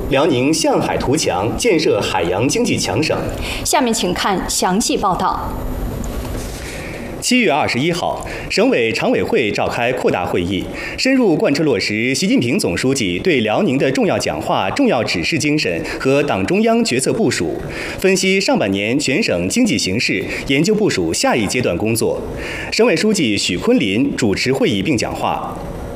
辽宁向海图强，建设海洋经济强省。 下面请看详细报道。 7月21号，省委常委会召开扩大会议，深入贯彻落实习近平总书记对辽宁的重要讲话、重要指示精神和党中央决策部署，分析上半年全省经济形势，研究部署下一阶段工作。省委书记许昆林主持会议并讲话。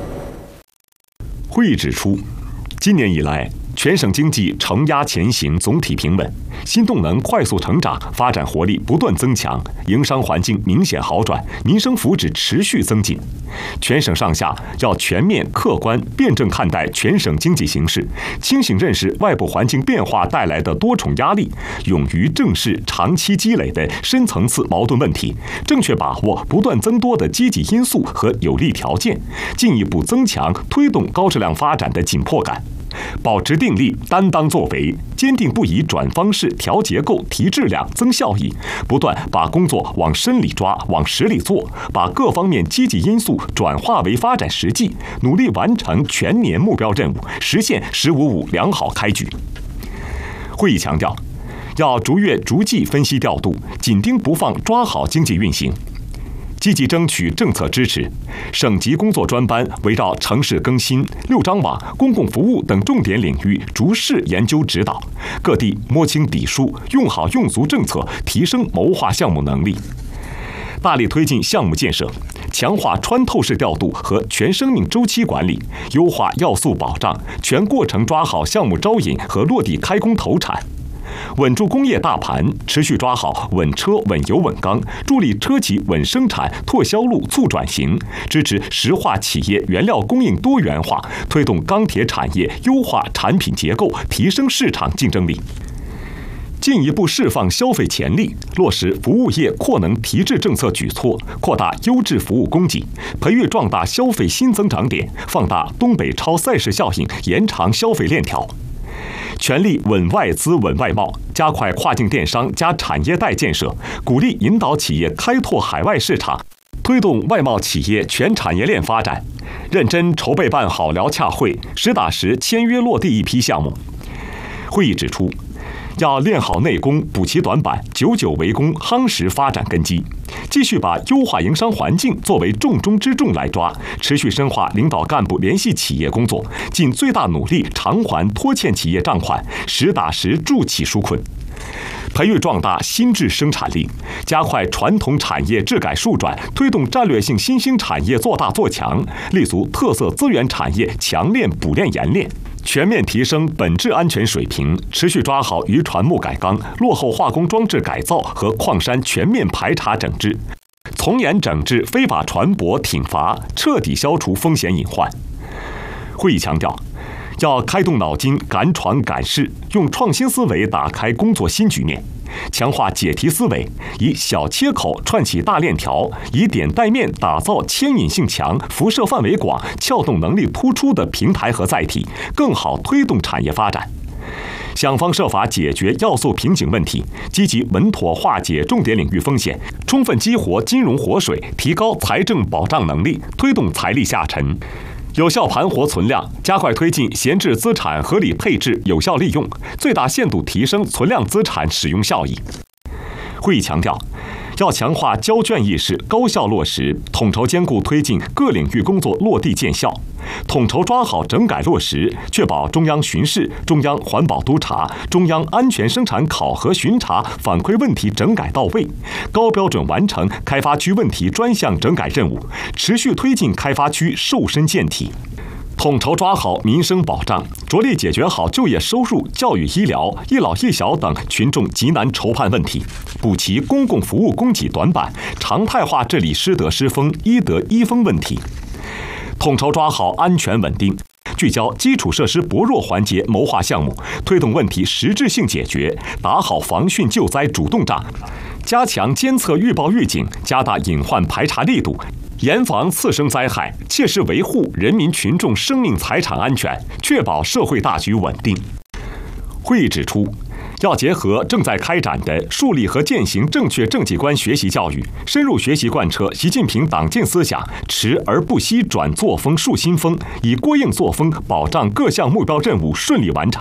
会议指出，今年以来，全省经济承压前行，总体平稳，新动能快速成长，发展活力不断增强，营商环境明显好转，民生福祉持续增进。全省上下要全面、客观、辩证看待全省经济形势，清醒认识外部环境变化带来的多重压力，勇于正视长期积累的深层次矛盾问题，正确把握不断增多的积极因素和有利条件，进一步增强推动高质量发展的紧迫感。保持定力、担当作为，坚定不移转方式、调结构、提质量、增效益，不断把工作往深里抓、往实里做，把各方面积极因素转化为发展实际，努力完成全年目标任务，实现“十五五”良好开局。会议强调，要逐月逐季分析调度，紧盯不放，抓好经济运行。积极争取政策支持，省级工作专班围绕城市更新、6张网、公共服务等重点领域逐市研究指导，各地摸清底数，用好用足政策，提升谋划项目能力。大力推进项目建设，强化穿透式调度和全生命周期管理，优化要素保障，全过程抓好项目招引和落地开工投产。稳住工业大盘，持续抓好稳车、稳油、稳钢，助力车企稳生产、拓销路、促转型，支持石化企业原料供应多元化，推动钢铁产业优化产品结构，提升市场竞争力。进一步释放消费潜力，落实服务业扩能提质政策举措，扩大优质服务供给，培育壮大消费新增长点，放大东北超赛事效应，延长消费链条。全力稳外资、稳外贸，加快跨境电商加产业带建设，鼓励引导企业开拓海外市场，推动外贸企业全产业链发展。认真筹备办好辽洽会，实打实签约落地一批项目。会议指出，要练好内功，补齐短板，久久为功，夯实发展根基。继续把优化营商环境作为重中之重来抓，持续深化领导干部联系企业工作，尽最大努力偿还拖欠企业账款，实打实助企纾困。培育壮大新质生产力，加快传统产业质改数转，推动战略性新兴产业做大做强，立足特色资源产业强链补链研链。全面提升本质安全水平，持续抓好渔船木改缸、落后化工装置改造和矿山全面排查整治，从严整治非法船舶挺罚，彻底消除风险隐患。会议强调，要开动脑筋赶闯赶市，用创新思维打开工作新局面，强化解题思维，以小切口串起大链条，以点带面打造牵引性强、辐射范围广、撬动能力突出的平台和载体，更好推动产业发展。想方设法解决要素瓶颈问题，积极稳妥化解重点领域风险，充分激活金融活水，提高财政保障能力，推动财力下沉。有效盘活存量，加快推进闲置资产合理配置、有效利用，最大限度提升存量资产使用效益。会议强调，要强化交卷意识，高效落实，统筹兼顾推进各领域工作落地见效，统筹抓好整改落实，确保中央巡视、中央环保督查、中央安全生产考核巡查反馈问题整改到位，高标准完成开发区问题专项整改任务，持续推进开发区瘦身健体。统筹抓好民生保障，着力解决好就业收入、教育医疗、一老一小等群众急难愁盼问题，补齐公共服务供给短板，常态化治理师德师风、医德医风问题。统筹抓好安全稳定，聚焦基础设施薄弱环节谋划项目，推动问题实质性解决，打好防汛救灾主动仗，加强监测预报预警，加大隐患排查力度，严防次生灾害，切实维护人民群众生命财产安全，确保社会大局稳定。会议指出，要结合正在开展的树立和践行正确政绩观学习教育，深入学习贯彻习近平党建思想，持而不息转作风树新风，以郭应作风保障各项目标任务顺利完成。